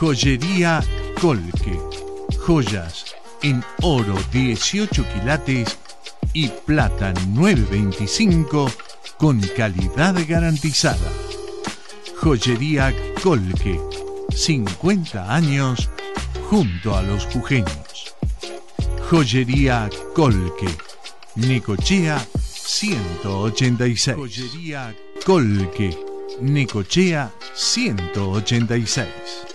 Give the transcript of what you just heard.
Joyería Colque. Joyas en oro 18 quilates y plata 925 con calidad garantizada. Joyería Colque. 50 años junto a los jujeños. Joyería Colque. Necochea 186. Joyería Colque. Necochea 186.